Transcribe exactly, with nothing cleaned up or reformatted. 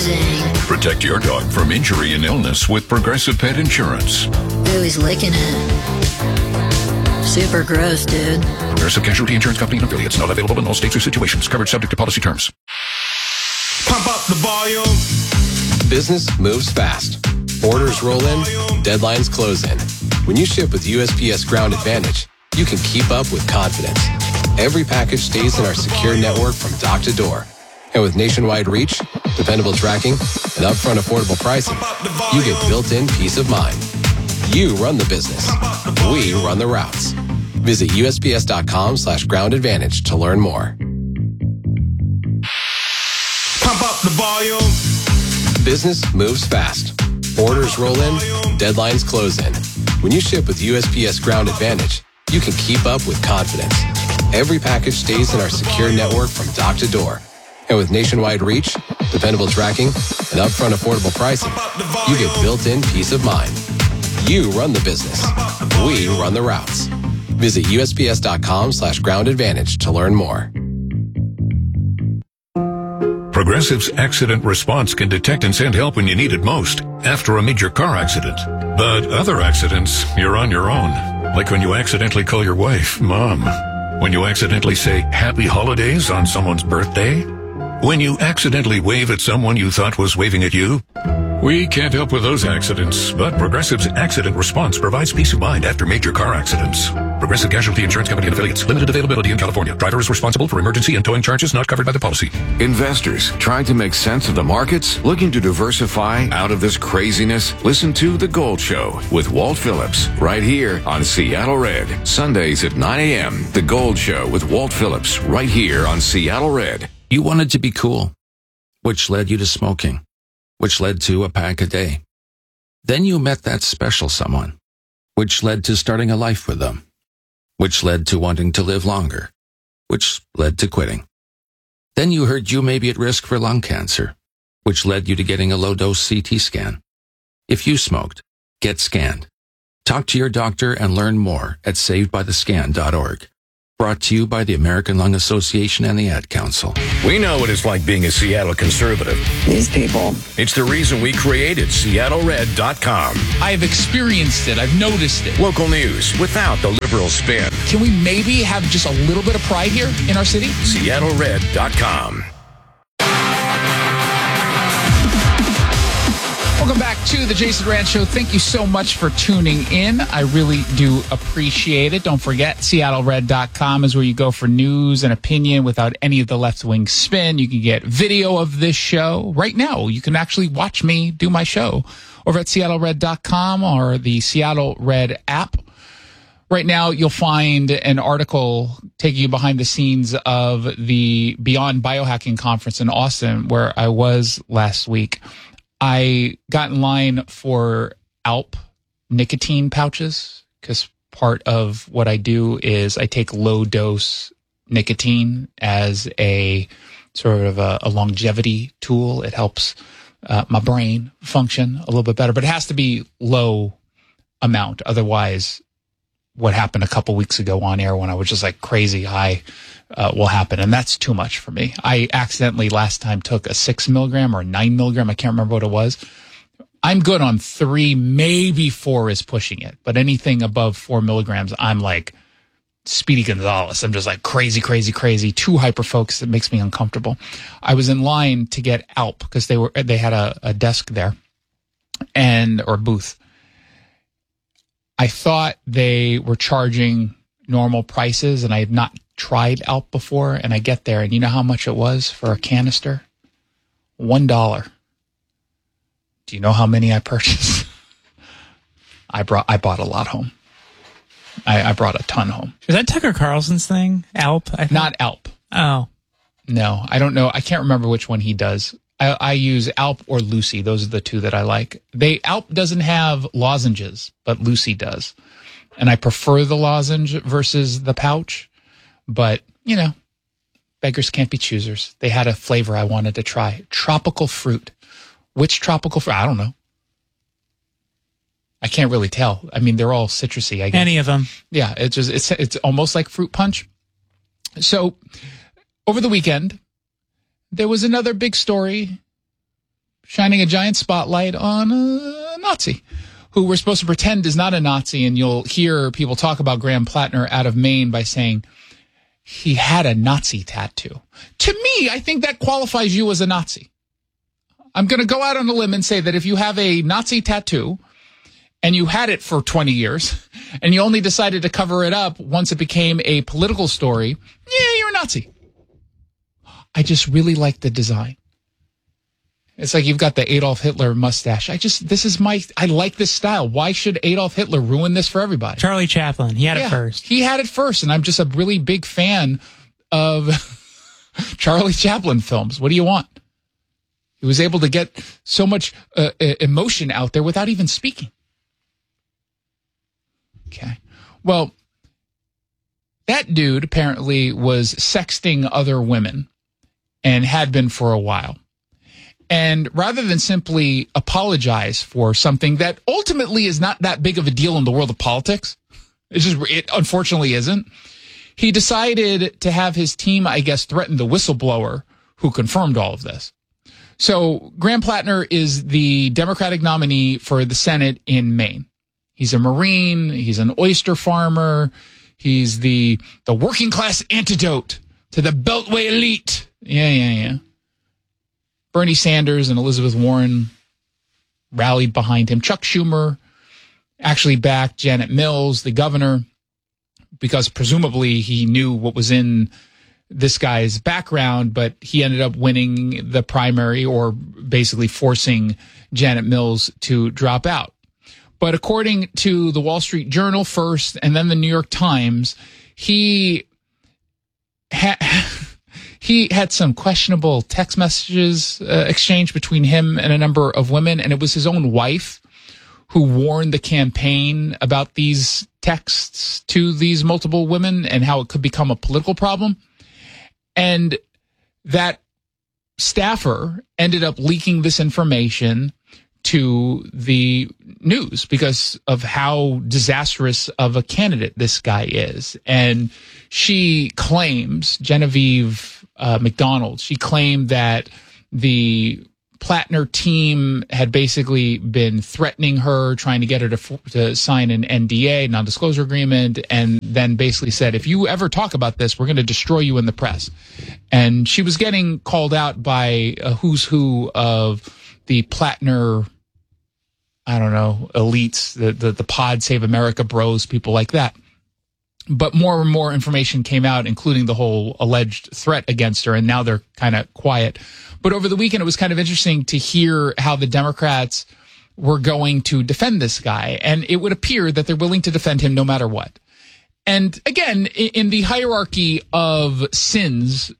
amazing. Protect your dog from injury and illness with Progressive Pet Insurance. Ooh, he's licking it. Super gross, dude. Progressive Casualty Insurance Company and affiliates. Not available in all states or situations. Coverage subject to policy terms. Pump up the volume. Business moves fast. Orders roll in, deadlines close in. When you ship with U S P S Ground Advantage, you can keep up with confidence. Every package stays in our secure network from dock to door. And with nationwide reach, dependable tracking, and upfront affordable pricing, you get built-in peace of mind. You run the business. We run the routes. Visit USPS.com slash ground advantage to learn more. Pump up the volume. Business moves fast. Orders roll in, deadlines close in. When you ship with U S P S Ground Advantage, you can keep up with confidence. Every package stays in our secure network from dock to door. And with nationwide reach, dependable tracking, and upfront affordable pricing, you get built-in peace of mind. You run the business. We run the routes. Visit USPS.com slash ground advantage to learn more. Progressive's accident response can detect and send help when you need it most, after a major car accident. But other accidents, you're on your own. Like when you accidentally call your wife, Mom. When you accidentally say Happy Holidays on someone's birthday. When you accidentally wave at someone you thought was waving at you. We can't help with those accidents, but Progressive's accident response provides peace of mind after major car accidents. Progressive Casualty Insurance Company and affiliates. Limited availability in California. Driver is responsible for emergency and towing charges not covered by the policy. Investors trying to make sense of the markets? Looking to diversify out of this craziness? Listen to The Gold Show with Walt Phillips right here on Seattle Red. Sundays at nine a.m. The Gold Show with Walt Phillips right here on Seattle Red. You wanted to be cool, which led you to smoking, which led to a pack a day. Then you met that special someone, which led to starting a life with them, which led to wanting to live longer, which led to quitting. Then you heard you may be at risk for lung cancer, which led you to getting a low-dose C T scan. If you smoked, get scanned. Talk to your doctor and learn more at saved by the scan dot org. Brought to you by the American Lung Association and the Ad Council. We know what it's like being a Seattle conservative. These people. It's the reason we created Seattle Red dot com. I've experienced it. I've noticed it. Local news without the liberal spin. Can we maybe have just a little bit of pride here in our city? Seattle Red dot com. Welcome back to the Jason Rand Show. Thank you so much for tuning in. I really do appreciate it. Don't forget, Seattle Red dot com is where you go for news and opinion without any of the left-wing spin. You can get video of this show right now. You can actually watch me do my show over at Seattle Red dot com or the Seattle Red app. Right now, you'll find an article taking you behind the scenes of the Beyond Biohacking Conference in Austin, where I was last week. I got in line for Alp nicotine pouches because part of what I do is I take low dose nicotine as a sort of a, a longevity tool. It helps uh, my brain function a little bit better, but it has to be low amount. Otherwise, what happened a couple weeks ago on air when I was just like crazy high uh, will happen. And that's too much for me. I accidentally last time took a six milligram or a nine milligram. I can't remember what it was. I'm good on three, maybe four is pushing it. But anything above four milligrams, I'm like Speedy Gonzalez. I'm just like crazy, crazy, crazy. Too hyper-focused. It makes me uncomfortable. I was in line to get Alp because they were they had a, a desk there and or a booth. I thought they were charging normal prices, and I had not tried Alp before, and I get there, and you know how much it was for a canister? One dollar. Do you know how many I purchased? I brought I bought a lot home. I, I brought a ton home. Is that Tucker Carlson's thing? Alp? I think? Not Alp. Oh. No, I don't know. I can't remember which one he does. I, I use Alp or Lucy. Those are the two that I like. They Alp doesn't have lozenges, but Lucy does. And I prefer the lozenge versus the pouch. But, you know, beggars can't be choosers. They had a flavor I wanted to try. Tropical fruit. Which tropical fruit? I don't know. I can't really tell. I mean, they're all citrusy, I guess. Any of them. Yeah, it's just it's it's almost like fruit punch. So, over the weekend, there was another big story shining a giant spotlight on a Nazi who we're supposed to pretend is not a Nazi. And you'll hear people talk about Graham Plattner out of Maine by saying he had a Nazi tattoo. To me, I think that qualifies you as a Nazi. I'm going to go out on a limb and say that if you have a Nazi tattoo and you had it for twenty years and you only decided to cover it up once it became a political story, yeah, you're a Nazi. I just really like the design. It's like you've got the Adolf Hitler mustache. I just, this is my, I like this style. Why should Adolf Hitler ruin this for everybody? Charlie Chaplin, he had yeah, it first. He had it first, and I'm just a really big fan of Charlie Chaplin films. What do you want? He was able to get so much uh, emotion out there without even speaking. Okay. Well, that dude apparently was sexting other women and had been for a while. And rather than simply apologize for something that ultimately is not that big of a deal in the world of politics, it's just, it unfortunately isn't, he decided to have his team, I guess, threaten the whistleblower who confirmed all of this. So Graham Plattner is the Democratic nominee for the Senate in Maine. He's a Marine. He's an oyster farmer. He's the the working class antidote to the Beltway elite. Yeah, yeah, yeah. Bernie Sanders and Elizabeth Warren rallied behind him. Chuck Schumer actually backed Janet Mills, the governor, because presumably he knew what was in this guy's background, but he ended up winning the primary, or basically forcing Janet Mills to drop out. But according to the Wall Street Journal first and then the New York Times, he had he had some questionable text messages uh, exchanged between him and a number of women, and it was his own wife who warned the campaign about these texts to these multiple women and how it could become a political problem. And that staffer ended up leaking this information to the news because of how disastrous of a candidate this guy is. And she claims, Genevieve uh, McDonald, she claimed that the Plattner team had basically been threatening her, trying to get her to, to sign an N D A, non-disclosure agreement, and then basically said, if you ever talk about this, we're going to destroy you in the press. And she was getting called out by a who's who of the Plattner, I don't know, elites, the, the, the Pod Save America bros, people like that. But more and more information came out, including the whole alleged threat against her, and now they're kind of quiet. But over the weekend, it was kind of interesting to hear how the Democrats were going to defend this guy. And it would appear that they're willing to defend him no matter what. And again, in the hierarchy of sins